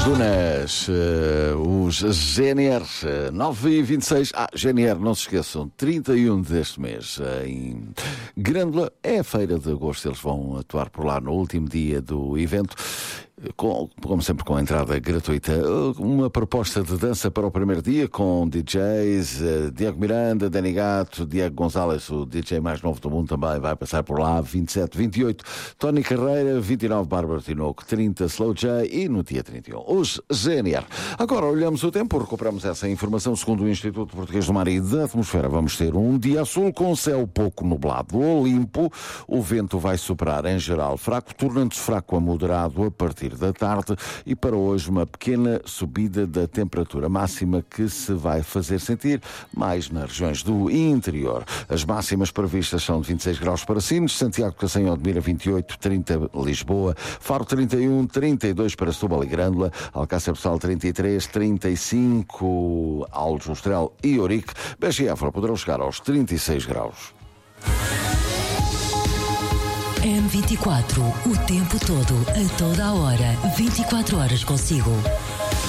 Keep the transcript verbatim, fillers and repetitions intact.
Dunas, uh, os G N R, uh, nove e vinte e seis. Ah, G N R, não se esqueçam, trinta e um deste mês, uh, em Grândola, é a feira de agosto. Eles vão atuar por lá no último dia do evento. Com, como sempre, com a entrada gratuita. Uma proposta de dança para o primeiro dia com D Js, uh, Diego Miranda, Dani Gato, Diego Gonzalez, o D J mais novo do mundo, também vai passar por lá. Vinte e sete, vinte e oito Tony Carreira, vinte e nove Bárbara Tinoco, trinta Slow J e no dia trinta e um os G N R. Agora olhamos o tempo, recuperamos essa informação. Segundo o Instituto Português do Mar e da Atmosfera, vamos ter um dia azul com céu pouco nublado ou limpo. O vento vai soprar em geral fraco, tornando-se fraco a moderado a partir da tarde, e para hoje uma pequena subida da temperatura máxima que se vai fazer sentir mais nas regiões do interior. As máximas previstas são de vinte e seis graus para Sines, Santiago de Cacém, Odmira vinte e oito, trinta Lisboa, Faro trinta e um, trinta e dois para Setúbal e Grândola, Alcácer do Sal trinta e três, trinta e cinco Aljustrel e Ourique, Beja e Évora poderão chegar aos trinta e seis graus. M vinte e quatro, o tempo todo, a toda a hora, vinte e quatro horas consigo.